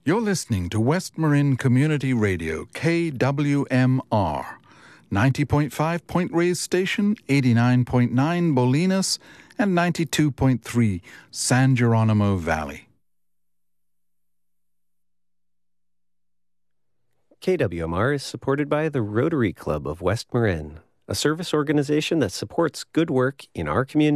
You're listening to West Marin Community Radio, KWMR, 90.5 Point Reyes Station, 89.9 Bolinas, and 92.3 San Geronimo Valley. KWMR is supported by the Rotary Club of West Marin, a service organization that supports good work in our community